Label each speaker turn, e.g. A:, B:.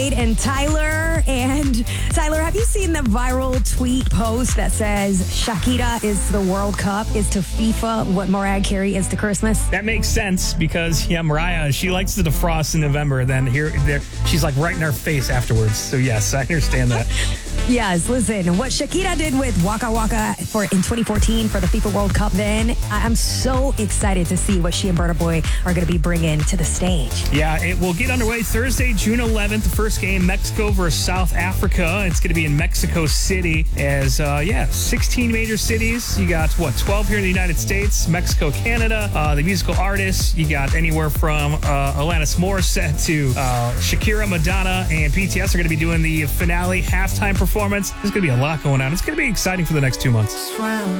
A: And Tyler. And Tyler, have you seen the viral tweet post that says Shakira is to the World Cup, is to FIFA what Mariah Carey is to Christmas?
B: That makes sense because, Mariah, she likes to defrost in November. Then she's like right in our face afterwards. So, yes, I understand that.
A: Yes, listen, what Shakira did with Waka Waka in 2014 for the FIFA World Cup then, I'm so excited to see what she and Burna Boy are going to be bringing to the stage.
B: Yeah, it will get underway Thursday, June 11th. The first game, Mexico versus South Africa. It's going to be in Mexico City as, 16 major cities. You got, 12 here in the United States, Mexico, Canada. The musical artists, you got anywhere from Alanis Morissette to Shakira, Madonna, and BTS are going to be doing the finale halftime performance. There's going to be a lot going on. It's going to be exciting for the next 2 months.